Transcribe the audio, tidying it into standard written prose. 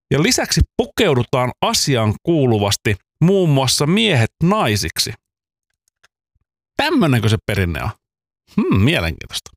Ja lisäksi pukeudutaan asiaan kuuluvasti muun muassa miehet naisiksi. Tämmönenkö se perinne on? Mielenkiintoista.